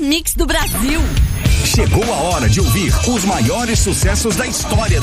mix do Brasil. Chegou a hora de ouvir os maiores sucessos da história da